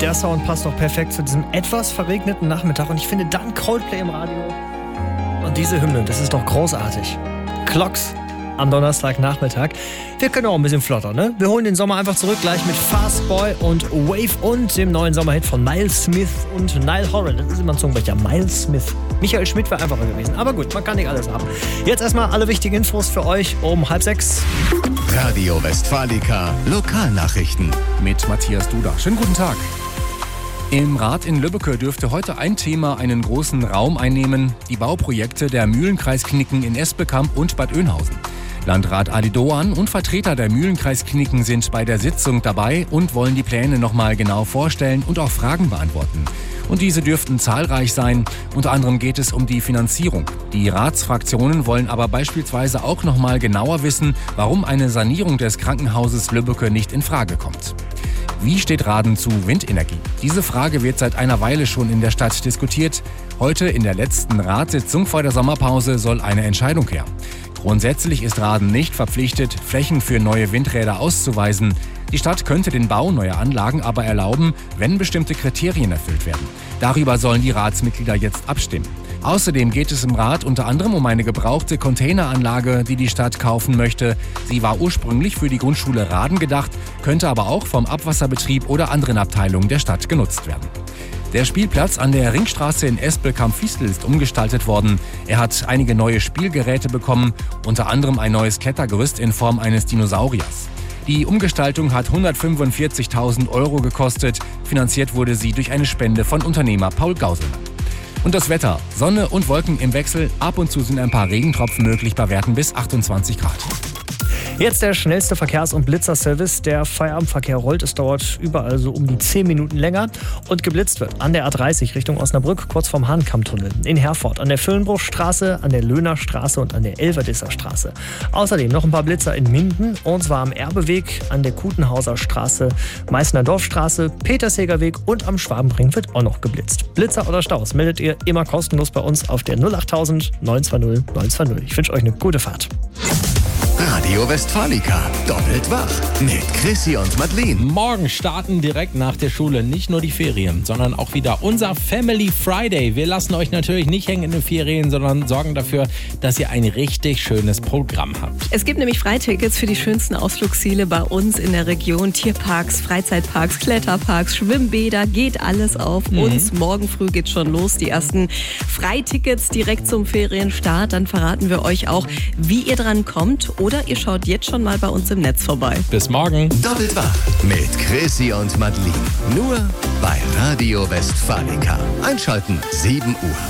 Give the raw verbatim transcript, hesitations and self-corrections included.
Der Sound passt doch perfekt zu diesem etwas verregneten Nachmittag und ich finde dann Coldplay im Radio. Und diese Hymne, das ist doch großartig. Clocks am Donnerstagnachmittag. Wir können auch ein bisschen flotter, ne? Wir holen den Sommer einfach zurück, gleich mit Fast Boy und Wave und dem neuen Sommerhit von Miles Smith und Niall Horan. Das ist immer ein Zungenbrecher. Miles Smith. Michael Schmidt wäre einfacher gewesen. Aber gut, man kann nicht alles haben. Jetzt erstmal alle wichtigen Infos für euch um halb sechs. Radio Westfalica Lokalnachrichten mit Matthias Duda. Schönen guten Tag. Im Rat in Lübbecke dürfte heute ein Thema einen großen Raum einnehmen: die Bauprojekte der Mühlenkreiskliniken in Esbekamp und Bad Oeynhausen. Landrat Ali Doan und Vertreter der Mühlenkreiskliniken sind bei der Sitzung dabei und wollen die Pläne nochmal genau vorstellen und auch Fragen beantworten. Und diese dürften zahlreich sein. Unter anderem geht es um die Finanzierung. Die Ratsfraktionen wollen aber beispielsweise auch nochmal genauer wissen, warum eine Sanierung des Krankenhauses Lübbecke nicht in Frage kommt. Wie steht Raden zu Windenergie? Diese Frage wird seit einer Weile schon in der Stadt diskutiert. Heute in der letzten Ratssitzung vor der Sommerpause soll eine Entscheidung her. Grundsätzlich ist Raden nicht verpflichtet, Flächen für neue Windräder auszuweisen. Die Stadt könnte den Bau neuer Anlagen aber erlauben, wenn bestimmte Kriterien erfüllt werden. Darüber sollen die Ratsmitglieder jetzt abstimmen. Außerdem geht es im Rat unter anderem um eine gebrauchte Containeranlage, die die Stadt kaufen möchte. Sie war ursprünglich für die Grundschule Raden gedacht, könnte aber auch vom Abwasserbetrieb oder anderen Abteilungen der Stadt genutzt werden. Der Spielplatz an der Ringstraße in Espelkamp-Fiestel ist umgestaltet worden. Er hat einige neue Spielgeräte bekommen, unter anderem ein neues Klettergerüst in Form eines Dinosauriers. Die Umgestaltung hat hundertfünfundvierzigtausend Euro gekostet. Finanziert wurde sie durch eine Spende von Unternehmer Paul Gauselmann. Und das Wetter: Sonne und Wolken im Wechsel. Ab und zu sind ein paar Regentropfen möglich bei Werten bis achtundzwanzig Grad. Jetzt der schnellste Verkehrs- und Blitzerservice. Der Feierabendverkehr rollt. Es dauert überall so um die zehn Minuten länger. Und geblitzt wird an der A dreißig Richtung Osnabrück, kurz vorm Hahnkammtunnel. In Herford, an der Füllenbruchstraße, an der Löhner Straße und an der Elverdisser Straße. Außerdem noch ein paar Blitzer in Minden. Und zwar am Erbeweg, an der Kutenhauser Straße, Meißner Dorfstraße, Petersheger Weg und am Schwabenring wird auch noch geblitzt. Blitzer oder Staus meldet ihr immer kostenlos bei uns auf der null acht null null neun zwei null neun zwei null. Ich wünsche euch eine gute Fahrt. Radio Westfalica doppelt wach mit Chrissy und Madeleine. Morgen starten direkt nach der Schule nicht nur die Ferien, sondern auch wieder unser Family Friday. Wir lassen euch natürlich nicht hängen in den Ferien, sondern sorgen dafür, dass ihr ein richtig schönes Programm habt. Es gibt nämlich Freitickets für die schönsten Ausflugsziele bei uns in der Region. Tierparks, Freizeitparks, Kletterparks, Schwimmbäder, geht alles auf mhm. uns. Morgen früh geht's schon los, die ersten Freitickets direkt zum Ferienstart. Dann verraten wir euch auch, wie ihr dran kommt. Oder ihr schaut jetzt schon mal bei uns im Netz vorbei. Bis morgen. Doppelt wach mit Chrissy und Madeleine. Nur bei Radio Westfalica. Einschalten, sieben Uhr.